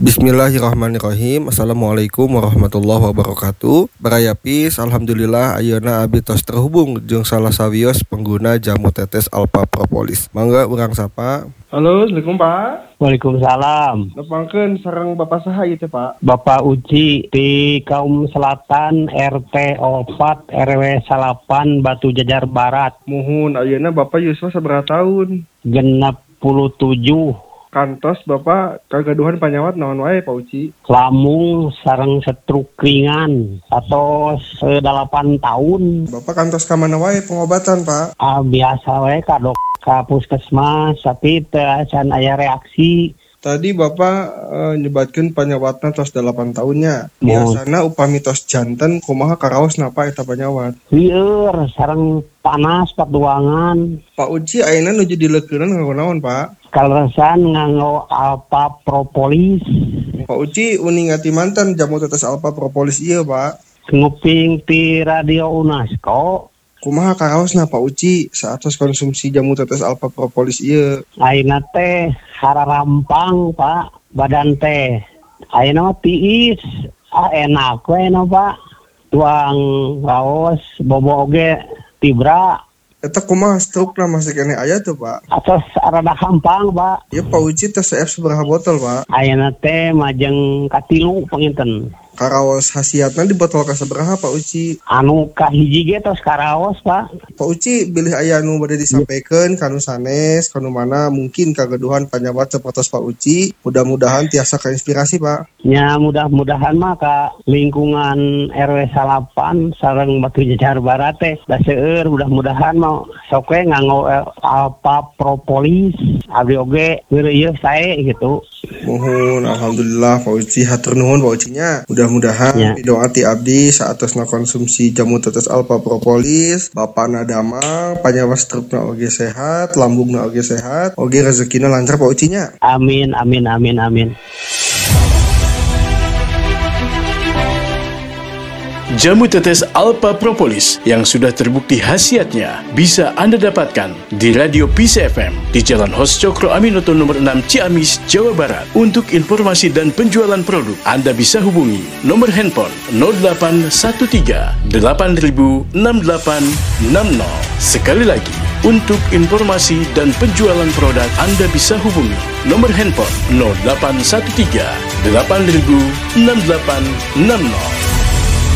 Bismillahirrahmanirrahim. Assalamualaikum warahmatullahi wabarakatuh. Barayapis, alhamdulillah ayeuna abdi tos terhubung jeung salah sawios pengguna jamu tetes Alpha Propolis. Mangga urang sapa. Halo, Assalamualaikum Pak. Waalaikumsalam. Nepangkeun sareng Bapak saha ieu teh Pak? Bapak Uci di Kaum Selatan RT 4 RW 8 Batu Jajar Barat. Muhun ayeuna Bapak yuswa sabaraha taun? Genep 17. Kantos Bapak kagaduhan panyawat naon wae Pak Uci? Lamung sareng stroke ringan atau 8 tahun. Bapak kantos ka mana wae pengobatan Pak? Biasa wae ka puskesmas tapi teu can aya reaksi. Tadi Bapak nyebatkeun panyawatna tos 8 tahunnya. Biasana upami tos janten kumaha karaos napa eta panyawat? Lieur sareng panas paduangan. Pak Uci ayeuna nuju dileukeunna nganggo naon Pak? Kaleresan nganggo Alpha Propolis. Pak Uci uning ngati mantan jamu tetes Alpha Propolis ieu Pak. Nguping ti radio UNESCO. Kumaha karaosna Pak Uci saatos konsumsi jamu tetes Alpha Propolis ieu? Ayeuna teh hararampang Pak, badan teh ayeuna tiis, enak we no Pak. Tuang raos bobo oge tibra. Eta kumaha stroke-na masih kene aya tuh Pak? Atos rada gampang Pak. Ya Pak Uci tes CF sabaraha botol Pak? Ayeuna teh majeng katilu panginten. Karaos hasiatna di botol ka sabaraha Pak Uci? Anu kahiji ge tos karaos Pak. Pak Uci bilih aya anu bade disampaikeun kanu sanes, kanu mana mungkin kagaduhan panyawat sapertos Pak Uci. Mudah-mudahan tiasa kainspirasi Pak. Ya mudah-mudahan mah ka lingkungan RW 8 sareng Batu Jajar Barat teh da seueur mudah-mudahan mah sok we nganggo Alpha Propolis. Abdi oge ngeureuyeuh sae gitu. Muhun alhamdulillah Pak Uci hatur nuhun Pak Ucinya. Mudah-mudahan doa ti abdi saatosna konsumsi jamu tetes Alpha Propolis, bapakna damang, panyawat strukna oge sehat, lambungna oge sehat, oge rezekina lancar Pak Ucinya. Amin amin amin amin. Jamu tetes Alpha Propolis yang sudah terbukti khasiatnya bisa Anda dapatkan di Radio Peace FM di Jalan Hos Cokro Aminoto nomor 6 Ciamis, Jawa Barat. Untuk informasi dan penjualan produk, Anda bisa hubungi nomor handphone 0813 8000 6860. Sekali lagi, untuk informasi dan penjualan produk, Anda bisa hubungi nomor handphone 0813 8000 6860.